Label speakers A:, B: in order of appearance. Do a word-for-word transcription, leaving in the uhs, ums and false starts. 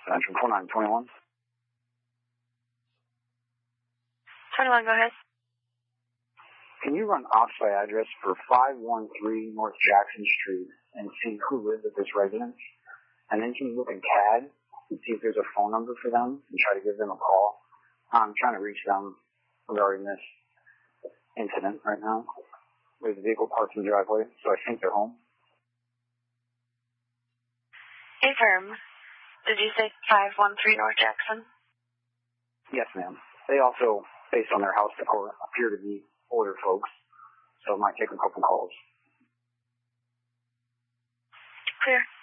A: Central four nine two one.
B: twenty-one, go ahead.
A: Can you run ops by address for five one three North Jackson Street and see who lives at this residence? And then can you look in C A D and see if there's a phone number for them and try to give them a call? I'm trying to reach them regarding this incident right now. There's a vehicle parked in the driveway, so I think they're home.
B: Hey, firm. Did you say five one three North Jackson?
A: Yes, ma'am. They also, based on their house decor, appear to be older folks, so it might take a couple calls.
B: Clear.